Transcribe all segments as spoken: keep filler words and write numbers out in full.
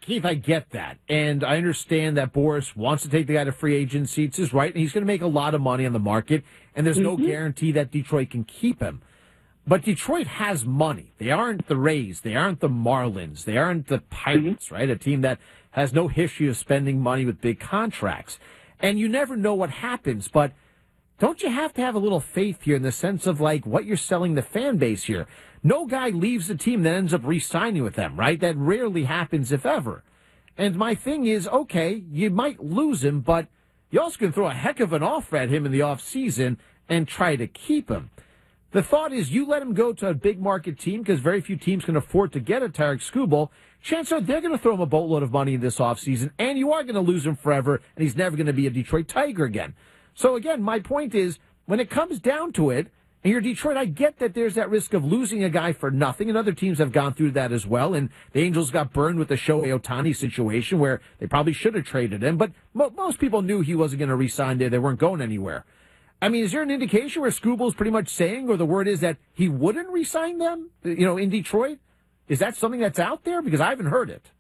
Keith, I get that. And I understand that Boris wants to take the guy to free agency. It's his right, and he's going to make a lot of money on the market, and there's no Mm-hmm. guarantee that Detroit can keep him. But Detroit has money. They aren't the Rays. They aren't the Marlins. They aren't the Pirates, Mm-hmm. right? A team that has no history of spending money with big contracts. And you never know what happens, but don't you have to have a little faith here in the sense of, like, what you're selling the fan base here? No guy leaves the team that ends up re-signing with them, right? That rarely happens, if ever. And my thing is, okay, you might lose him, but you also can throw a heck of an offer at him in the offseason and try to keep him. The thought is you let him go to a big market team because very few teams can afford to get a Tarek Skubal. Chances are they're going to throw him a boatload of money in this offseason, and you are going to lose him forever, and he's never going to be a Detroit Tiger again. So, again, my point is, when it comes down to it, and you're Detroit, I get that there's that risk of losing a guy for nothing, and other teams have gone through that as well, and the Angels got burned with the Shohei Ohtani situation where they probably should have traded him, but mo- most people knew he wasn't going to re-sign there. They weren't going anywhere. I mean, is there an indication where Skubal's pretty much saying, or the word is that he wouldn't re-sign them, you know, in Detroit? Is that something that's out there? Because I haven't heard it.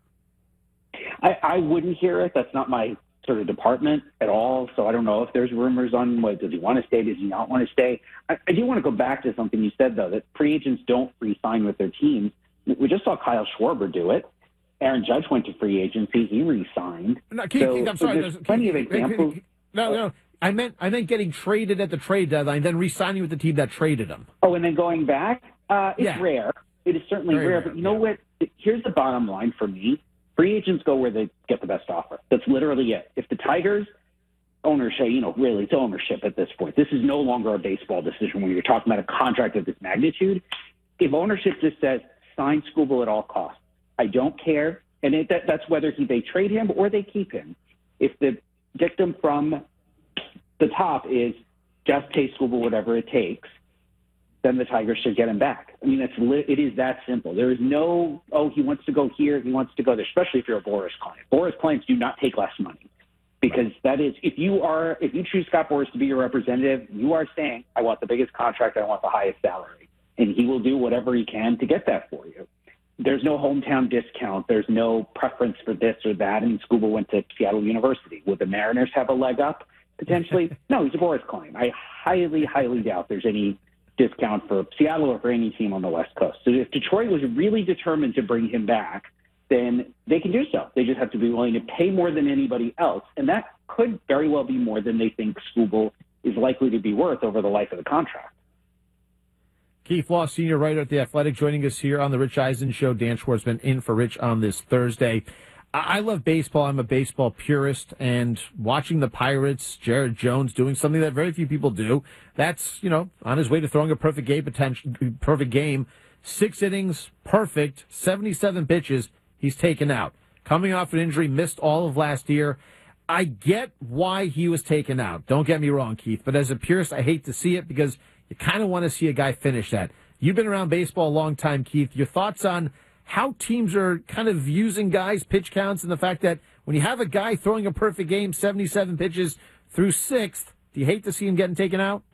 I, I wouldn't hear it. That's not my sort of department at all. So I don't know if there's rumors on what, does he want to stay? Does he not want to stay? I, I do want to go back to something you said, though, that free agents don't re-sign with their teams. We just saw Kyle Schwarber do it. Aaron Judge went to free agency. He re-signed. No, Keith, so, Keith, I'm so sorry. there's Keith, plenty Keith, of examples. Keith, no, no. I meant I meant getting traded at the trade deadline, then re-signing with the team that traded him. Oh, and then going back? Uh, it's Yeah. rare. It is certainly Very rare. rare, But you know yeah. what? Here's the bottom line for me. Free agents go where they get the best offer. That's literally it. If the Tigers ownership, you know, really it's ownership at this point. This is no longer a baseball decision when you're talking about a contract of this magnitude. If ownership just says, sign Skubal at all costs, I don't care. And it, that, that's whether he, they trade him or they keep him. If the dictum from the top is just pay Skubal whatever it takes, then the Tigers should get him back. I mean, it's li- it is that simple. There is no, oh, he wants to go here, he wants to go there, especially if you're a Boris client. Boris clients do not take less money because that is, if you are, if you choose Scott Boris to be your representative, you are saying, I want the biggest contract, I want the highest salary. And he will do whatever he can to get that for you. There's no hometown discount. There's no preference for this or that. And Skubal went to Seattle University. Would the Mariners have a leg up potentially? No, he's a Boris client. I highly, highly doubt there's any discount for Seattle or for any team on the West Coast. So if Detroit was really determined to bring him back, then they can do so. They just have to be willing to pay more than anybody else. And that could very well be more than they think Skubal is likely to be worth over the life of the contract. Keith Law, senior writer at The Athletic, joining us here on the Rich Eisen Show. Dan Schwartzman in for Rich on this Thursday. I love baseball. I'm a baseball purist, and watching the Pirates, Jared Jones doing something that very few people do. That's, you know, on his way to throwing a perfect game, potential, perfect game. Six innings, perfect, seventy-seven pitches, he's taken out. Coming off an injury, missed all of last year. I get why he was taken out. Don't get me wrong, Keith, but as a purist, I hate to see it because you kind of want to see a guy finish that. You've been around baseball a long time, Keith. Your thoughts on how teams are kind of using guys' pitch counts and the fact that when you have a guy throwing a perfect game, seventy-seven pitches through sixth, do you hate to see him getting taken out?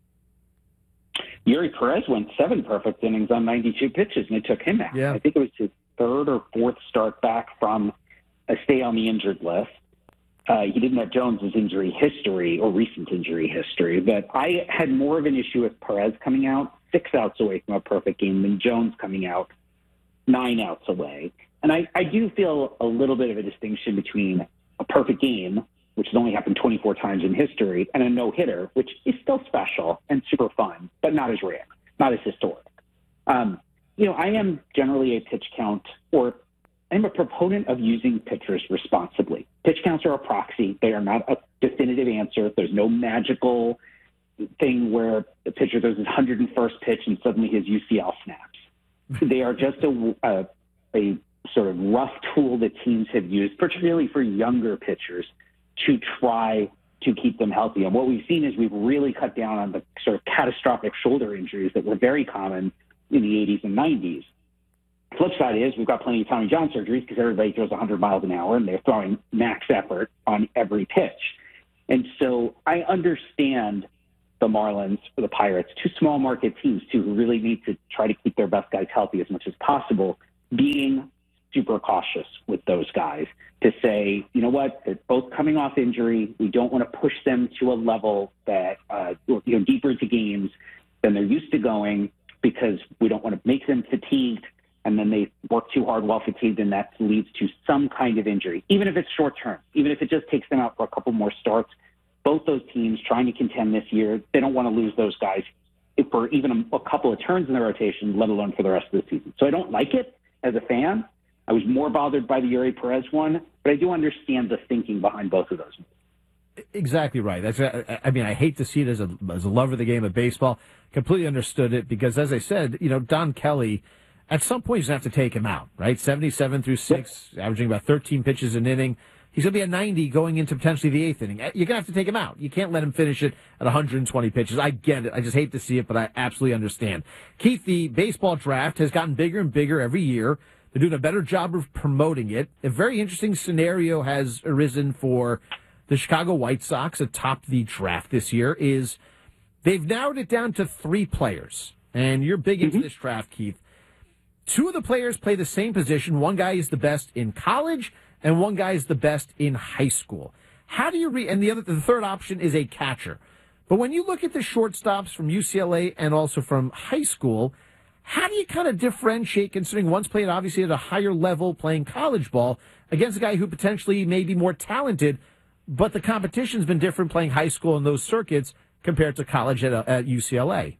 Yuri Perez went seven perfect innings on ninety-two pitches, and it took him out. Yeah. I think it was his third or fourth start back from a stay on the injured list. Uh, he didn't have Jones's injury history or recent injury history, but I had more of an issue with Perez coming out six outs away from a perfect game than Jones coming out nine outs away. And I, I do feel a little bit of a distinction between a perfect game, which has only happened twenty-four times in history, and a no-hitter, which is still special and super fun, but not as rare, not as historic. Um, you know, I am generally a pitch count, or I'm a proponent of using pitchers responsibly. Pitch counts are a proxy. They are not a definitive answer. There's no magical thing where the pitcher throws his one hundred first pitch and suddenly his U C L snaps. They are just a, a, a sort of rough tool that teams have used, particularly for younger pitchers, to try to keep them healthy. And what we've seen is we've really cut down on the sort of catastrophic shoulder injuries that were very common in the eighties and nineties. Flip side is we've got plenty of Tommy John surgeries because everybody throws one hundred miles an hour and they're throwing max effort on every pitch. And so I understand the Marlins or the Pirates, two small market teams too, who really need to try to keep their best guys healthy as much as possible, being super cautious with those guys to say, you know what, they're both coming off injury. We don't want to push them to a level that, uh, you know, deeper into games than they're used to going because we don't want to make them fatigued and then they work too hard while fatigued and that leads to some kind of injury, even if it's short term, even if it just takes them out for a couple more starts. Both those teams trying to contend this year, they don't want to lose those guys for even a, a couple of turns in the rotation, let alone for the rest of the season. So I don't like it as a fan. I was more bothered by the Yuri Perez one, but I do understand the thinking behind both of those. Exactly right. That's. I mean, I hate to see it as a as a lover of the game of baseball. Completely understood it because, as I said, you know, Don Kelly, at some point he's going to have to take him out, right? seventy-seven through six, yep. Averaging about thirteen pitches an inning. He's going to be at ninety going into potentially the eighth inning. You're going to have to take him out. You can't let him finish it at one hundred twenty pitches. I get it. I just hate to see it, but I absolutely understand. Keith, the baseball draft has gotten bigger and bigger every year. They're doing a better job of promoting it. A very interesting scenario has arisen for the Chicago White Sox atop the draft this year. Is they've narrowed it down to three players. And you're big into mm-hmm. this draft, Keith. Two of the players play the same position. One guy is the best in college, and one guy is the best in high school. How do you read? And the other, the third option is a catcher. But when you look at the shortstops from U C L A and also from high school, how do you kind of differentiate, considering one's played obviously at a higher level playing college ball against a guy who potentially may be more talented, but the competition's been different playing high school in those circuits compared to college at, uh, at U C L A?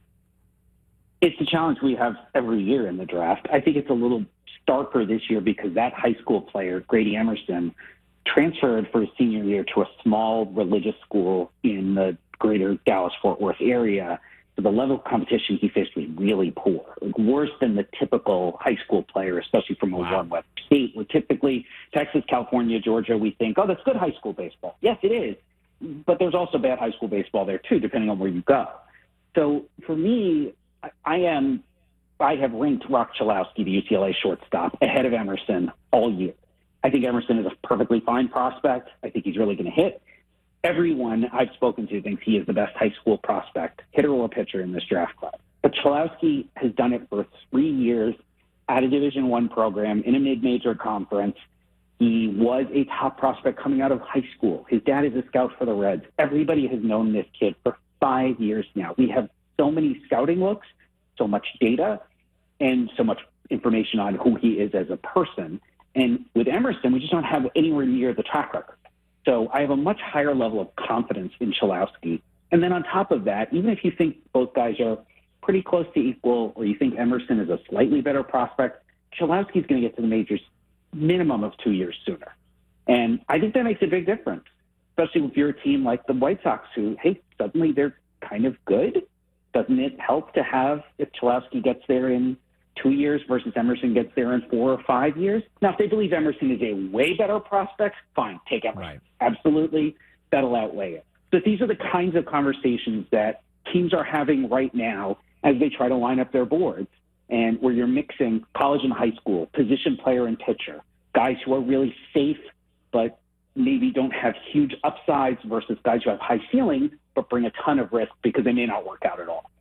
It's a challenge we have every year in the draft. I think it's a little starker this year because that high school player, Grady Emerson, transferred for his senior year to a small religious school in the greater Dallas-Fort Worth area. So the level of competition he faced was really poor, like worse than the typical high school player, especially from a wow. one-west state. Where typically Texas, California, Georgia, we think, oh, that's good high school baseball. Yes, it is. But there's also bad high school baseball there, too, depending on where you go. So for me, I am, I have ranked Rock Chalowski, the U C L A shortstop, ahead of Emerson all year. I think Emerson is a perfectly fine prospect. I think he's really going to hit. Everyone I've spoken to thinks he is the best high school prospect, hitter or pitcher in this draft class. But Chalowski has done it for three years at a Division One program in a mid-major conference. He was a top prospect coming out of high school. His dad is a scout for the Reds. Everybody has known this kid for five years now. We have so many scouting looks, so much data, and so much information on who he is as a person. And with Emerson, we just don't have anywhere near the track record. So I have a much higher level of confidence in Chalowski. And then on top of that, even if you think both guys are pretty close to equal, or you think Emerson is a slightly better prospect, Chalowski's going to get to the majors minimum of two years sooner. And I think that makes a big difference, especially if you're a team like the White Sox who, hey, suddenly they're kind of good. Doesn't it help to have if Chalowski gets there in two years versus Emerson gets there in four or five years? Now, if they believe Emerson is a way better prospect, fine, take Emerson. Right. Absolutely, that'll outweigh it. But these are the kinds of conversations that teams are having right now as they try to line up their boards, and where you're mixing college and high school, position player and pitcher, guys who are really safe but maybe don't have huge upsides versus guys who have high ceilings but bring a ton of risk because they may not work out at all.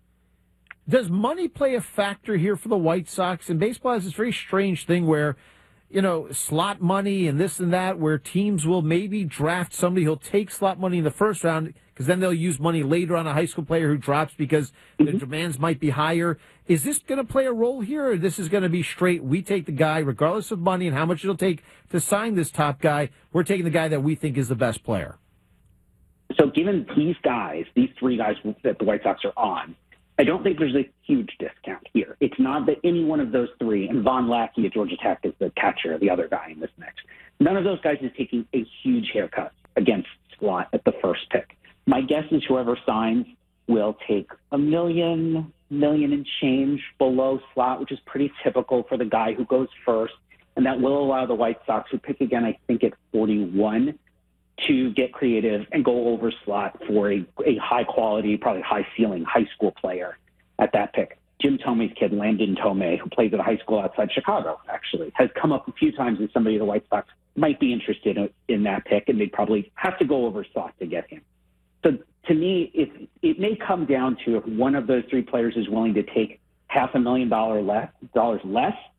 Does money play a factor here for the White Sox? And baseball has this very strange thing where, you know, slot money and this and that, where teams will maybe draft somebody who'll take slot money in the first round because then they'll use money later on a high school player who drops because mm-hmm. the demands might be higher. Is this going to play a role here, or this is going to be straight, we take the guy, regardless of money and how much it'll take to sign this top guy, we're taking the guy that we think is the best player? So given these guys, these three guys that the White Sox are on, I don't think there's a huge discount here. It's not that any one of those three, and Von Lackey at Georgia Tech is the catcher, the other guy in this mix, none of those guys is taking a huge haircut against slot at the first pick. My guess is whoever signs will take a million, million and change below slot, which is pretty typical for the guy who goes first, and that will allow the White Sox, who pick again, I think, at forty-one, to get creative and go over slot for a, a high-quality, probably high-ceiling high school player at that pick. Jim Tomey's kid, Landon Tomey, who plays at a high school outside Chicago, actually, has come up a few times as somebody the White Sox might be interested in, in that pick, and they'd probably have to go over slot to get him. So to me, it, it may come down to if one of those three players is willing to take half a million dollar less, dollars less